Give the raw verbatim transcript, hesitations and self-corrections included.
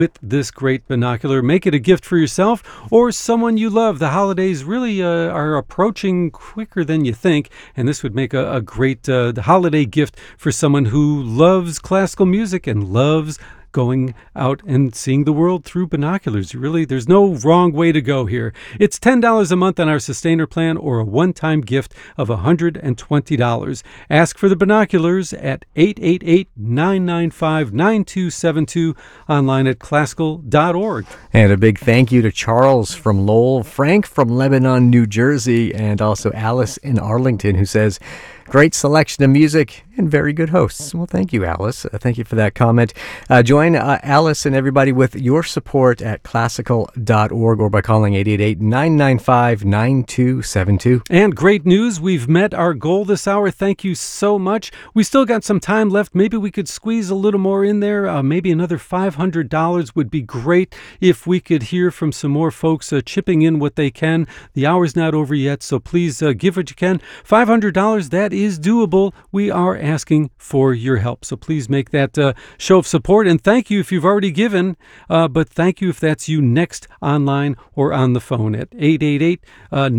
with this great binocular. Make it a gift for yourself or someone you love. The holidays really uh, are approaching quicker than you think, and this would make a, a great uh, holiday gift for someone who loves classical music and loves going out and seeing the world through binoculars. Really, there's no wrong way to go here. It's ten dollars a month on our Sustainer plan or a one-time gift of one hundred twenty dollars. Ask for the binoculars at eight eight eight, nine nine five, nine two seven two, online at classical dot org. And a big thank you to Charles from Lowell, Frank from Lebanon, New Jersey, and also Alice in Arlington, who says, great selection of music and very good hosts. Well, thank you, Alice. Uh, thank you for that comment. Uh, join uh, Alice and everybody with your support at classical dot org or by calling eight eight eight, nine nine five, nine two seven two. And great news, we've met our goal this hour. Thank you so much. We still got some time left. Maybe we could squeeze a little more in there. Uh, maybe another five hundred dollars would be great if we could hear from some more folks uh, chipping in what they can. The hour's not over yet, so please uh, give what you can. five hundred dollars, that is doable. We are asking for your help, so please make that uh, show of support. And thank you if you've already given, uh, but thank you if that's you next online or on the phone at eight eight eight,